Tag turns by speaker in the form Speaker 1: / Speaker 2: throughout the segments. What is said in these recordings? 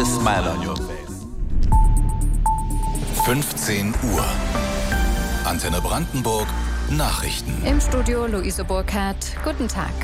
Speaker 1: a smile on your face.
Speaker 2: 15 Uhr. Antenne Brandenburg Nachrichten.
Speaker 3: Im Studio Luise Burkhardt. Guten Tag.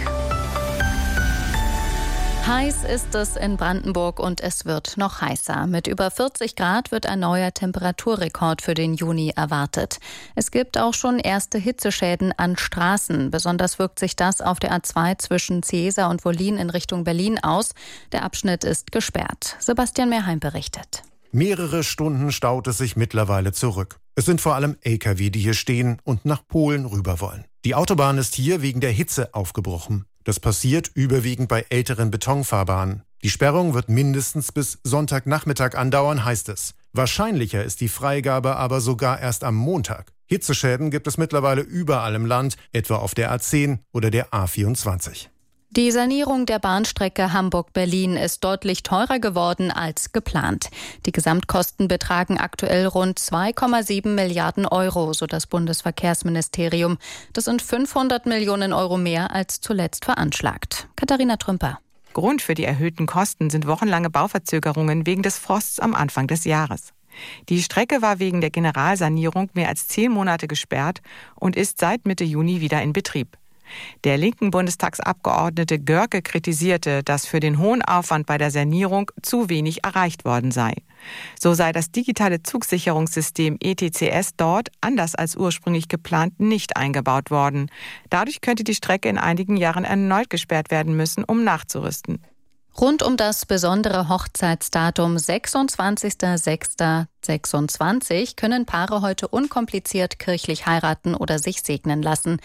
Speaker 3: Heiß ist es in Brandenburg und es wird noch heißer. Mit über 40 Grad wird ein neuer Temperaturrekord für den Juni erwartet. Es gibt auch schon erste Hitzeschäden an Straßen. Besonders wirkt sich das auf der A2 zwischen Ciesa und Wollin in Richtung Berlin aus. Der Abschnitt ist gesperrt. Sebastian Mehrheim berichtet.
Speaker 4: Mehrere Stunden staut es sich mittlerweile zurück. Es sind vor allem Lkw, die hier stehen und nach Polen rüber wollen. Die Autobahn ist hier wegen der Hitze aufgebrochen. Das passiert überwiegend bei älteren Betonfahrbahnen. Die Sperrung wird mindestens bis Sonntagnachmittag andauern, heißt es. Wahrscheinlicher ist die Freigabe aber sogar erst am Montag. Hitzeschäden gibt es mittlerweile überall im Land, etwa auf der A10 oder der A24.
Speaker 3: Die Sanierung der Bahnstrecke Hamburg-Berlin ist deutlich teurer geworden als geplant. Die Gesamtkosten betragen aktuell rund 2,7 Milliarden Euro, so das Bundesverkehrsministerium. Das sind 500 Millionen Euro mehr als zuletzt veranschlagt. Katharina Trümper.
Speaker 5: Grund für die erhöhten Kosten sind wochenlange Bauverzögerungen wegen des Frosts am Anfang des Jahres. Die Strecke war wegen der Generalsanierung mehr als 10 Monate gesperrt und ist seit Mitte Juni wieder in Betrieb. Der linken Bundestagsabgeordnete Görke kritisierte, dass für den hohen Aufwand bei der Sanierung zu wenig erreicht worden sei. So sei das digitale Zugsicherungssystem ETCS dort, anders als ursprünglich geplant, nicht eingebaut worden. Dadurch könnte die Strecke in einigen Jahren erneut gesperrt werden müssen, um nachzurüsten.
Speaker 3: Rund um das besondere Hochzeitsdatum 26.06.26 können Paare heute unkompliziert kirchlich heiraten oder sich segnen lassen.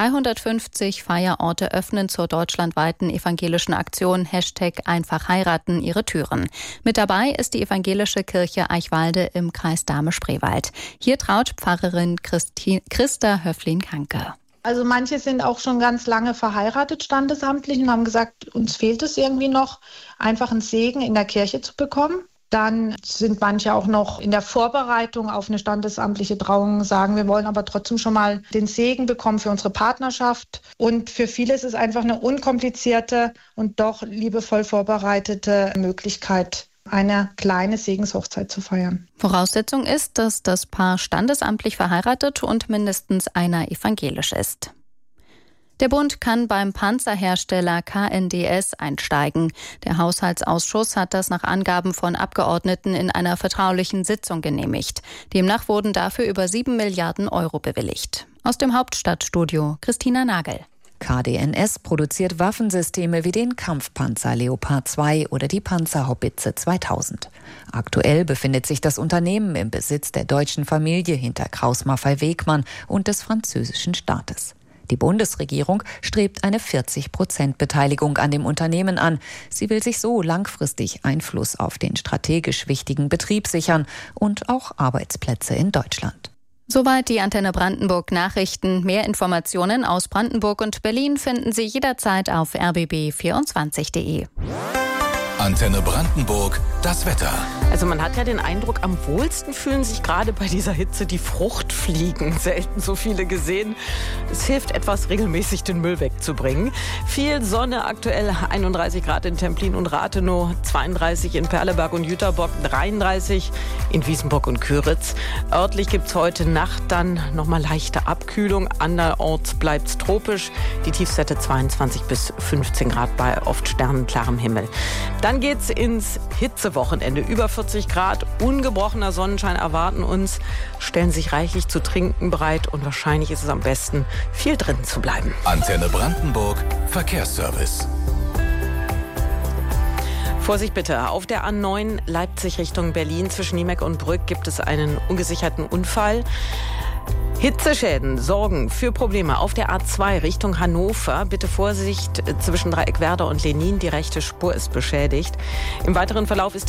Speaker 3: 350 Feierorte öffnen zur deutschlandweiten evangelischen Aktion #einfachheiraten ihre Türen. Mit dabei ist die evangelische Kirche Eichwalde im Kreis Dahme-Spreewald. Hier traut Pfarrerin Christa Höflin-Kanke.
Speaker 6: Also manche sind auch schon ganz lange verheiratet standesamtlich und haben gesagt, uns fehlt es irgendwie noch, einfach einen Segen in der Kirche zu bekommen. Dann sind manche auch noch in der Vorbereitung auf eine standesamtliche Trauung, sagen, wir wollen aber trotzdem schon mal den Segen bekommen für unsere Partnerschaft. Und für viele ist es einfach eine unkomplizierte und doch liebevoll vorbereitete Möglichkeit, eine kleine Segenshochzeit zu feiern.
Speaker 3: Voraussetzung ist, dass das Paar standesamtlich verheiratet und mindestens einer evangelisch ist. Der Bund kann beim Panzerhersteller KNDS einsteigen. Der Haushaltsausschuss hat das nach Angaben von Abgeordneten in einer vertraulichen Sitzung genehmigt. Demnach wurden dafür über 7 Milliarden Euro bewilligt. Aus dem Hauptstadtstudio Christina Nagel.
Speaker 7: KDNS produziert Waffensysteme wie den Kampfpanzer Leopard 2 oder die Panzerhaubitze 2000. Aktuell befindet sich das Unternehmen im Besitz der deutschen Familie hinter Krauss-Maffei-Wegmann und des französischen Staates. Die Bundesregierung strebt eine 40% Beteiligung an dem Unternehmen an. Sie will sich so langfristig Einfluss auf den strategisch wichtigen Betrieb sichern und auch Arbeitsplätze in Deutschland.
Speaker 3: Soweit die Antenne Brandenburg Nachrichten. Mehr Informationen aus Brandenburg und Berlin finden Sie jederzeit auf rbb24.de.
Speaker 2: Antenne Brandenburg, das Wetter.
Speaker 5: Also man hat ja den Eindruck, am wohlsten fühlen sich gerade bei dieser Hitze die Fruchtfliegen. Selten so viele gesehen. Es hilft etwas, regelmäßig den Müll wegzubringen. Viel Sonne, aktuell 31 Grad in Templin und Rathenow, 32 in Perleberg und Jüterbock, 33 in Wiesenburg und Kyritz. Örtlich gibt es heute Nacht dann nochmal leichte Abkühlung. Anderorts bleibt es tropisch. Die Tiefstwerte 22 bis 15 Grad bei oft sternenklarem Himmel. Dann geht's ins Hitzewochenende. Über 40 Grad, ungebrochener Sonnenschein erwarten uns. Stellen sich reichlich zu trinken bereit und wahrscheinlich ist es am besten, viel drin zu bleiben.
Speaker 2: Antenne Brandenburg, Verkehrsservice.
Speaker 5: Vorsicht bitte, auf der A9 Leipzig Richtung Berlin zwischen Niemeck und Brück gibt es einen ungesicherten Unfall. Hitzeschäden sorgen für Probleme auf der A2 Richtung Hannover. Bitte Vorsicht zwischen Dreieckwerder und Lenin. Die rechte Spur ist beschädigt. Im weiteren Verlauf ist die